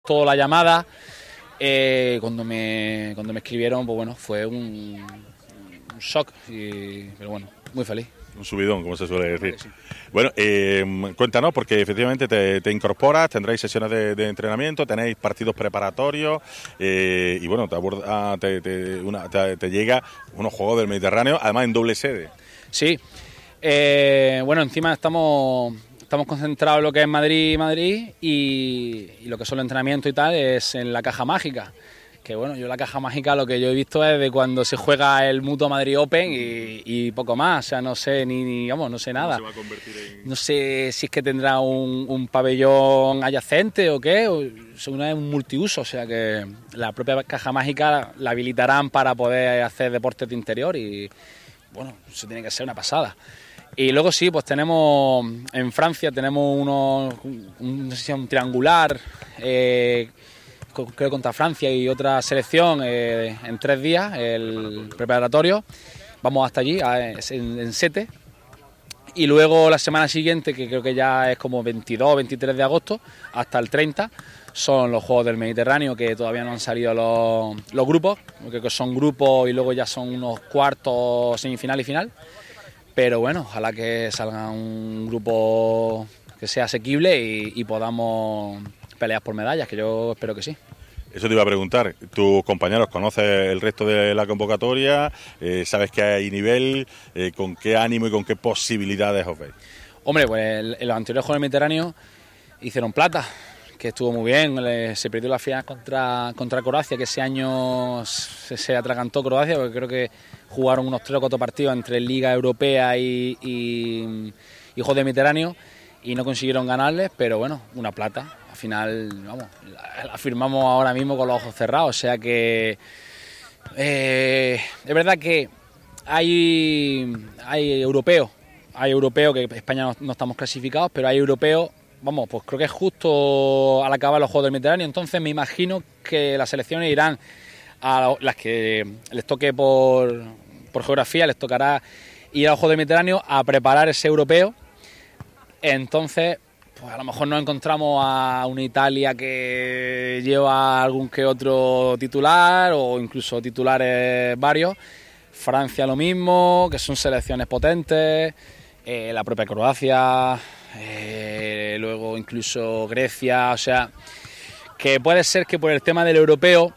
toda la llamada. Cuando me escribieron, pues bueno, fue un shock, pero bueno, muy feliz. Un subidón, como se suele decir. Sí. Bueno, cuéntanos, porque efectivamente te incorporas, tendréis sesiones de entrenamiento, tenéis partidos preparatorios y bueno, te llega unos Juegos del Mediterráneo, además en doble sede. Sí, bueno, encima estamos concentrados en lo que es Madrid y lo que son los entrenamientos y tal es en la Caja Mágica. Que bueno, yo la Caja Mágica lo que yo he visto es de cuando se juega el Mutua Madrid Open y poco más, o sea, no sé no sé nada. ¿Cómo se va a convertir en...? No sé si es que tendrá un pabellón adyacente o qué, o según es un multiuso, o sea que la propia Caja Mágica la habilitarán para poder hacer deportes de interior y bueno, eso tiene que ser una pasada. Y luego sí, pues tenemos en Francia tenemos una sesión triangular, creo contra Francia y otra selección en 3 días, el preparatorio. Vamos hasta allí, en Sete. Y luego la semana siguiente, que creo que ya es como 22 o 23 de agosto, hasta el 30, son los Juegos del Mediterráneo, que todavía no han salido los grupos, porque son grupos y luego ya son unos cuartos, semifinal y final. Pero bueno, ojalá que salga un grupo que sea asequible y podamos pelear por medallas, que yo espero que sí. Eso te iba a preguntar, tus compañeros, ¿conoces el resto de la convocatoria? ¿Sabes que hay nivel? ¿Con qué ánimo y con qué posibilidades os veis? Hombre, pues en los anteriores Juegos del Mediterráneo hicieron plata, que estuvo muy bien. Se perdió la final contra Croacia, que ese año se atragantó Croacia, porque creo que jugaron unos 3 o 4 partidos entre Liga Europea y Juegos del Mediterráneo y no consiguieron ganarles, pero bueno, una plata. Al final, vamos, la firmamos ahora mismo con los ojos cerrados, o sea que es verdad que hay europeos, que España no estamos clasificados, pero hay europeos, vamos, pues creo que es justo al acabar los Juegos del Mediterráneo, entonces me imagino que las selecciones irán a las que les toque por geografía, les tocará ir a los Juegos del Mediterráneo a preparar ese europeo. Entonces, pues a lo mejor nos encontramos a una Italia que lleva algún que otro titular o incluso titulares varios. Francia lo mismo, que son selecciones potentes. La propia Croacia, luego incluso Grecia. O sea, que puede ser que por el tema del europeo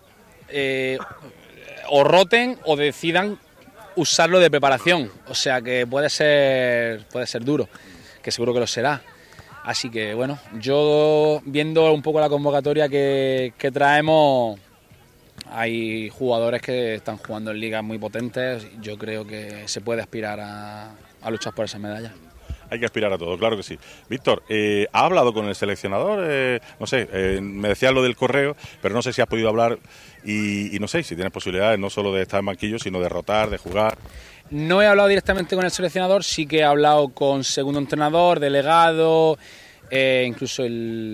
o roten o decidan usarlo de preparación. O sea, que puede ser duro, que seguro que lo será. Así que bueno, yo viendo un poco la convocatoria que traemos, hay jugadores que están jugando en ligas muy potentes. Yo creo que se puede aspirar a luchar por esa medalla. Hay que aspirar a todo, claro que sí. Víctor, ¿has hablado con el seleccionador? No sé, me decías lo del correo, pero no sé si has podido hablar y no sé si tienes posibilidades no solo de estar en banquillo, sino de rotar, de jugar. No he hablado directamente con el seleccionador, sí que he hablado con segundo entrenador, delegado, incluso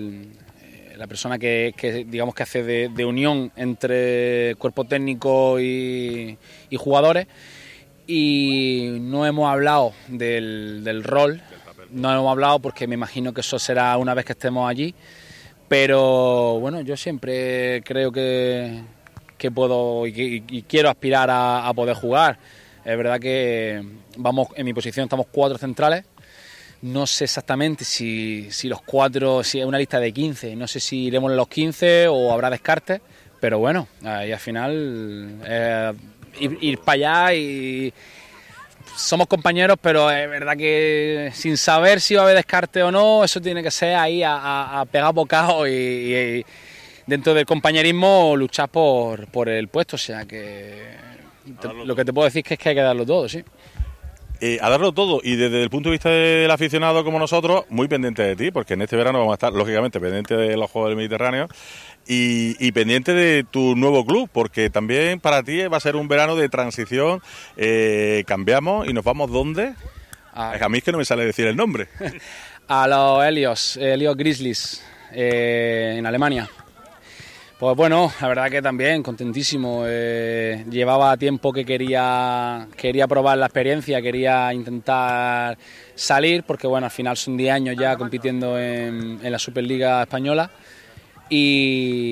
la persona que digamos que hace de unión entre cuerpo técnico y jugadores, y no hemos hablado del rol, no hemos hablado porque me imagino que eso será una vez que estemos allí, pero bueno, yo siempre creo que puedo y quiero aspirar a poder jugar. Es verdad que vamos, en mi posición estamos 4 centrales. No sé exactamente si los 4, si es una lista de 15, no sé si iremos en los 15 o habrá descartes, pero bueno, ahí al final ir para allá y somos compañeros, pero es verdad que sin saber si va a haber descarte o no, eso tiene que ser ahí a pegar bocados y dentro del compañerismo luchar por el puesto, o sea que lo que te puedo decir es que hay que darlo todo, sí. A darlo todo, y desde el punto de vista del aficionado como nosotros, muy pendiente de ti, porque en este verano vamos a estar, lógicamente, pendiente de los Juegos del Mediterráneo y pendiente de tu nuevo club, porque también para ti va a ser un verano de transición. Cambiamos y nos vamos, ¿dónde? A mí es que no me sale decir el nombre. A los Helios Grizzlies, en Alemania. Pues bueno, la verdad que también contentísimo. Llevaba tiempo que quería probar la experiencia, quería intentar salir, porque bueno, al final son 10 años ya compitiendo en la Superliga Española y